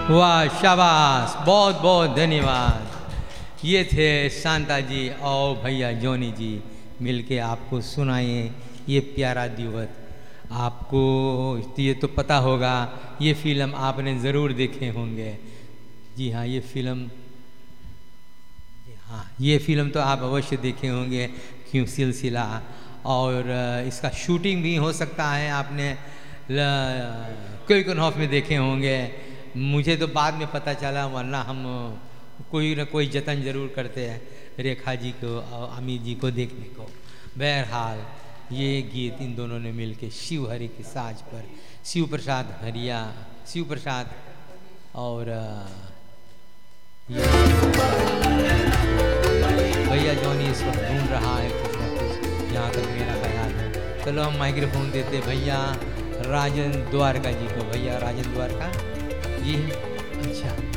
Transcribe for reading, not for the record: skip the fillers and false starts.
वाह, शाबाश, बहुत बहुत धन्यवाद। ये थे शांता जी और भैया जॉनी जी मिलके आपको सुनाए ये प्यारा दुएट। आपको ये तो पता होगा, ये फिल्म आपने ज़रूर देखे होंगे। जी हाँ, ये फिल्म, हाँ ये फिल्म तो आप अवश्य देखे होंगे, क्यों सिलसिला। और इसका शूटिंग भी हो सकता है आपने क्यूकनहॉफ में देखे होंगे। मुझे तो बाद में पता चला, वरना हम कोई न कोई जतन ज़रूर करते हैं रेखा जी को और अमित जी को देखने को। बहरहाल ये गीत इन दोनों ने मिलके शिव हरि की साज पर, शिव प्रसाद हरिया, शिव प्रसाद और भैया जॉनी इस वक्त ढूंढ रहा है कुछ ना कुछ, जहाँ तक मेरा ख्याल है। चलो हम माइक्रोफोन देते भैया राजन द्वारका जी को। भैया राजन द्वारका जी, अच्छा